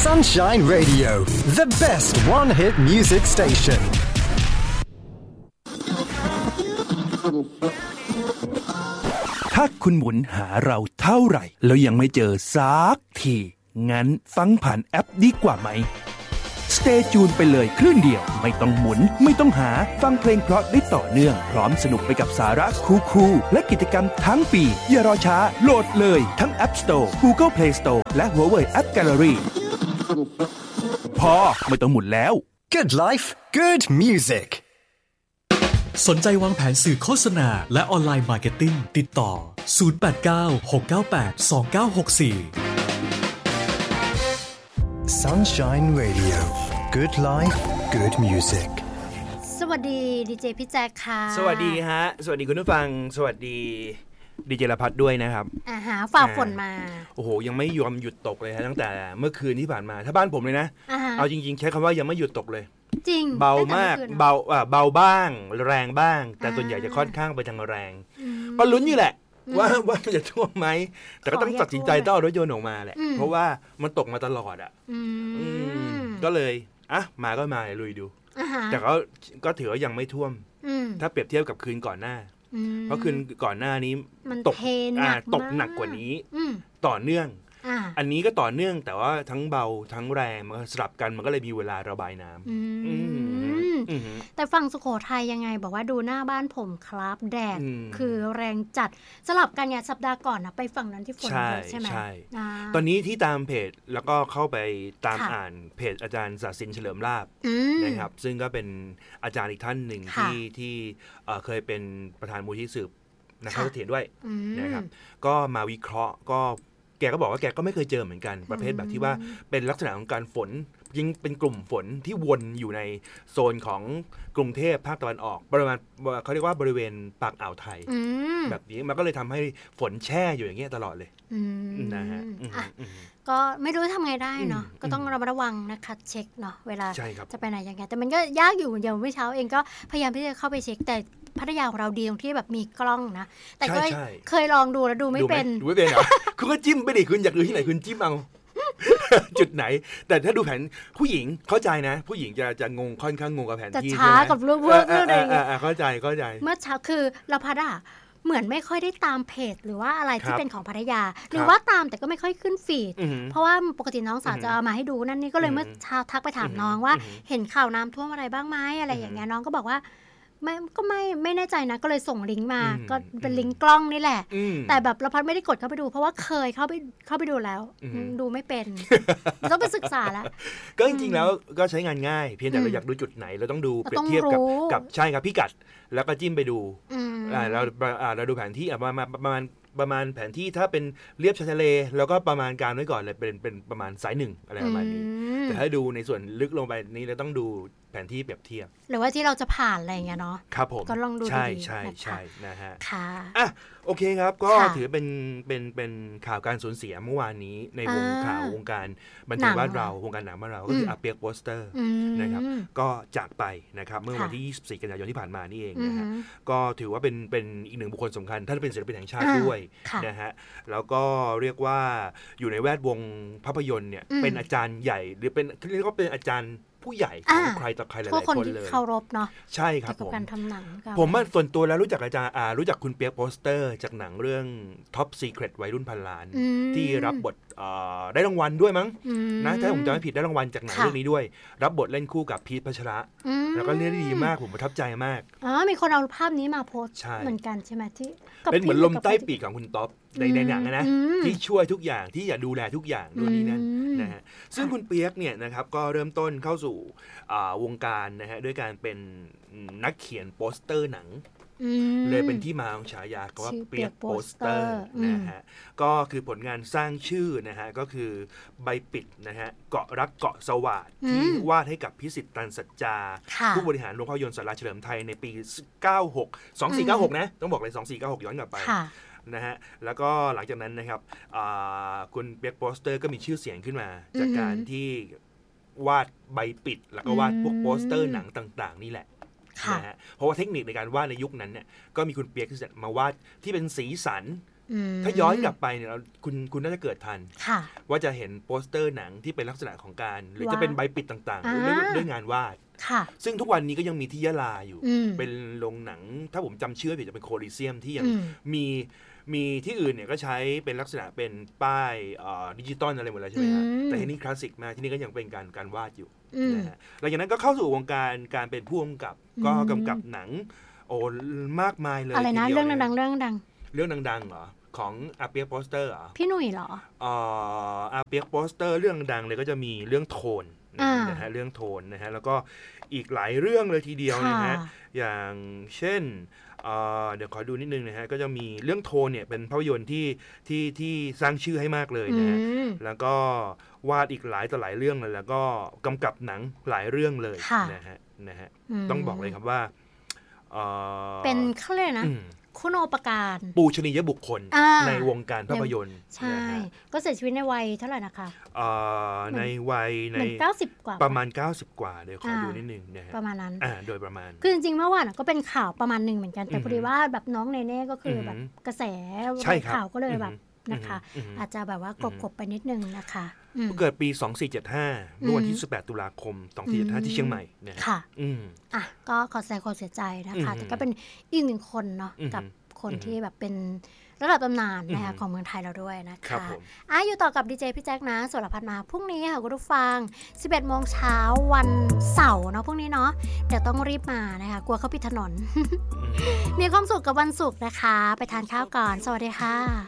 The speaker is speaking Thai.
Sunshine Radio, the best one-hit music station. ถ้าคุณหมุนหาเราเท่าไหร่แล้วยังไม่เจอสักทีงั้นฟังผ่านแอปดีกว่าไหม Stay Tune ไปเลยคลื่นเดียวไม่ต้องหมุนไม่ต้องหาฟังเพลงเพราะได้ต่อเนื่องพร้อมสนุกไปกับสาระคูลๆและกิจกรรมทั้งปีอย่ารอช้าโหลดเลยทั้ง App Store Google Play Store และ Huawei App Gallery พอไม่ต้องหมุนแล้ว Good life, good music. สนใจวางแผนสื่อโฆษณาและออนไลน์มาร์เก็ตติ้งติดต่อ089 698 2964 Sunshine Radio, good life, good music. สวัสดีดีเจพี่แจ๊คค่ะสวัสดีฮะสวัสดีคุณผู้ฟังสวัสดีดีเจรพัฒน์ด้วยนะครับฝ่าฝนมาโอ้โหยังไม่ยอมหยุดตกเลยฮะตั้งแต่เมื่อคืนที่ผ่านมาถ้าบ้านผมเลยนะเอาจริงๆใช้คำว่ายังไม่หยุดตกเลยจริงเบามากเบาบ้างแรงบ้างแต่ส่วนใหญ่จะค่อนข้างไปทางแรงก็ลุ้นอยู่แหละว่ามันจะท่วมไหมแต่ก็ต้องตัดสินใจต้องเอารถยนต์ออกมาแหละเพราะว่ามันตกมาตลอดอ่ะก็เลยมาก็มาลุยดูแต่ก็ถือว่ายังไม่ท่วมถ้าเปรียบเทียบกับคืนก่อนหน้าเพราะคืนก่อนหน้านี้ตกหนักกว่านี้ต่อเนื่องอันนี้ก็ต่อเนื่องแต่ว่าทั้งเบาทั้งแรงมันสลับกันมันก็เลยมีเวลาระบายน้ำแต่ฝั่งสุโขทัยยังไงบอกว่าดูหน้าบ้านผมครับแดดคือแรงจัดสลับกันเนี่ยสัปดาห์ก่อนนะไปฝั่งนั้นที่ฝนเยอะใช่ไหมใช่ตอนนี้ที่ตามเพจแล้วก็เข้าไปตามอ่านเพจอาจารย์ศาสินเฉลิมลาภนะครับซึ่งก็เป็นอาจารย์อีกท่านหนึ่งที่เคยเป็นประธานมูลที่สืบนักข่าวเสถียรด้วยนะครับก็มาวิเคราะห์ก็แกก็บอกว่าแกก็ไม่เคยเจอเหมือนกันประเภทแบบที่ว่าเป็นลักษณะของการฝนยิ่งเป็นกลุ่มฝนที่วนอยู่ในโซนของกรุงเทพภาคตะวันออกประมาณเขาเรียกว่าบริเวณปากอ่าวไทยแบบนี้มันก็เลยทำให้ฝนแช่อยู่อย่างเงี้ยตลอดเลยนะฮะก็ไม่รู้ทำไงได้เนาะก็ต้องระวังนะคะเช็คเนาะเวลาจะไปไหนยังไงแต่มันก็ยากอยู่อย่างเมื่อเช้าเองก็พยายามที่จะเข้าไปเช็คแต่พัทยาของเราดีตรงที่แบบมีกล้องนะแต่ก็เคยลองดูแล้วดูไม่เป็นดูไม่เป็นเหรอคุณก็จิ้มไปดิคุณอยากดูที่ไหนคุณจิ้มเอาจุดไหนแต่ถ้าดูแผนผู้หญิงเข้าใจนะผู้หญิงจะงงค่อนข้างงงกับแผนที่จะช้ากับเรื่องอะไรเข้าใจเมื่อเช้าคือเราพัทยาเหมือนไม่ค่อยได้ตามเพจหรือว่าอะไรที่เป็นของพัทยาหรือว่าตามแต่ก็ไม่ค่อยขึ้นฟีดเพราะว่าปกติน้องสาวจะเอามาให้ดูนั่นนี่ก็เลยเมื่อเช้าทักไปถามน้องว่าเห็นข่าวน้ำท่วมอะไรบ้างไหมอะไรอย่างเงี้ยน้องก็บอกว่าไม่แน่ใจนะก็เลยส่งลิงก์มาก็เป็นลิงก์กล้องนี่แหละแต่แบบเราพัดไม่ได้กดเข้าไปดูเพราะว่าเคยเข้าไปดูแล้วดูไม่เป็นต้องไปศึกษาแล้วก็จริงๆแล้วก็ใช้งานง่ายเพียงแต่เราอยากดูจุดไหนเราต้องดูเปรียบเทียบกับใช่ครับพิกัดแล้วก็จิ้มไปดูเราดูแผนที่ประมาณแผนที่ถ้าเป็นเรียบชายทะเลแล้วก็ประมาณการไว้ก่อนเลยเป็นประมาณสายหนึ่งอะไรประมาณนี้แต่ถ้าดูในส่วนลึกลงไปนี้เราต้องดูแผนที่เปรียบเทียบหรือว่าที่เราจะผ่านอะไรอย่างเงี้ยเนาะครับผมก็ลองดูดีๆใช่นะฮะค่ะโอเคครับก็ถือเป็นข่าวการสูญเสียเมื่อวานนี้ในวงข่าววงการบันเทิงบ้านเราวงการหนังบ้านเราก็คืออาเปียกโปสเตอร์นะครับก็จากไปนะครับเมื่อวันที่24กันยายนที่ผ่านมานี่เองนะฮะก็ถือว่าเป็นอีกหนึ่งบุคคลสำคัญท่านเป็นศิลปินแห่งชาติด้วยนะฮะแล้วก็เรียกว่าอยู่ในแวดวงภาพยนตร์เนี่ยเป็นอาจารย์ใหญ่หรือเป็นเรียกว่าเป็นอาจารย์ผู้ใหญ่ของใครต่อใครหลายๆคนเลยเคารพเนาะใช่ครับผมการทำหนังผมส่วนตัวแล้วรู้จักอาจารย์รู้จักคุณเปียกโปสเตอร์จากหนังเรื่อง Top Secret วัยรุ่นพันล้านที่รับบทได้รางวัลด้วยมั้งนะถ้าผมจำไม่ผิดได้รางวัลจากหนังเรื่องนี้ด้วยรับบทเล่นคู่กับพีทพัชระแล้วก็เล่นได้ดีมากผมประทับใจมากมีคนเอาภาพนี้มาโพสต์เหมือนกันใช่ไหมที่เป็นเหมือนลมใต้ปีกของคุณท็อปในหนังนะที่ช่วยทุกอย่างที่อยากดูแลทุกอย่างด้วยนี่นั่นนะฮะซึ่งคุณเปียกเนี่ยนะครับก็เริ่มต้นเข้าสู่วงการนะฮะด้วยการเป็นนักเขียนโปสเตอร์หนังเลยเป็นที่มาของฉายาว่าเปียกโปสเตอร์นะฮะก็คือผลงานสร้างชื่อนะฮะก็คือใบปิดนะฮะเกาะรักเกาะสวาทที่วาดให้กับพิสิทธิ์ตันสัจจาผู้บริหารโรงภาพยนตร์สาราเฉลิมไทยในปี2496นะต้องบอกเลย2496ย้อนกลับไปนะฮะแล้วก็หลังจากนั้นนะครับคุณเปียกโปสเตอร์ก็มีชื่อเสียงขึ้นมาจากการที่วาดใบปิดแล้วก็วาดพวกโปสเตอร์หนังต่างๆนี่แหละนะฮะเพราะว่าเทคนิคในการวาดในยุคนั้นเนี่ยก็มีคุณเปียกที่มาวาดที่เป็นสีสันถ้าย้อนกลับไปเนี่ยคุณน่าจะเกิดทันค่ะว่าจะเห็นโปสเตอร์หนังที่เป็นลักษณะของการหรือจะเป็นใบปิดต่างๆด้วยงานวาดค่ะซึ่งทุกวันนี้ก็ยังมีที่ยะลาอยู่เป็นโรงหนังถ้าผมจำชื่อผิดจะเป็นโคลิเซียมที่ยังมีที่อื่นเนี่ยก็ใช้เป็นลักษณะเป็นป้ายดิจิตอลอะไรหมดแล้วใช่ไหมฮะแต่ที่นี่คลาสสิกมากที่นี่ก็ยังเป็นการวาดอยู่นะฮะหลังจากนั้นก็เข้าสู่วงการเป็นผู้กำกับก็กำกับหนังโอ้มากมายเลยอะไรนะเรื่องดังเหรอของอาเปียกโปสเตอร์เหรอพี่หนุ่ยเหรออาเปียกโปสเตอร์เรื่องดังเลยก็จะมีเรื่องโทนนะฮะเรื่องโทนนะฮะแล้วก็อีกหลายเรื่องเลยทีเดียวนะฮะอย่างเช่นเดี๋ยวขอดูนิดนึงนะฮะก็จะมีเรื่องโทนเนี่ยเป็นภาพยนตร์ที่สร้างชื่อให้มากเลยนะฮะแล้วก็วาดอีกหลายต่อหลายเรื่องเลยแล้วก็กำกับหนังหลายเรื่องเลยนะฮะต้องบอกเลยครับว่าเป็นเขาเรียกนะคุณโอปการปูชนียบุคคลในวงการภาพยนตร์ใช่ก็เสียชีวิตในวัยเท่าไหร่นะคะในวัยใน 90 กว่าประมาณ90 กว่าเดี๋ยวขอดูนิดนึงนะฮะประมาณนั้นโดยประมาณคือจริงๆเมื่อวานก็เป็นข่าวประมาณนึงเหมือนกันแต่พอดีว่าแบบน้องเนเน่ก็คือแบบกระแสข่าวก็เลยแบบนะคะอาจจะแบบว่ากบไปนิดนึงนะคะเกิดปี 2475 เมื่อวันที่ 18 ตุลาคม 2475 ที่เชียงใหม่นะค่ะก็ขอแสดงความเสียใจนะคะแต่ก็เป็นอีกหนึ่งคนเนาะกับคนที่แบบเป็นระดับตำนานนะคะของเมืองไทยเราด้วยนะคะอยู่ต่อกับดีเจพี่แจ็คนะสุรพัฒน์มาพรุ่งนี้ค่ะคุณผู้ฟัง 11 โมงเช้าวันเสาร์เนาะพรุ่งนี้เนาะเดี๋ยวต้องรีบมานะคะกลัวเขาปิดถนน มีความสุขกับวันศุกร์นะคะไปทานข้าวก่อนสวัสดีค่ะ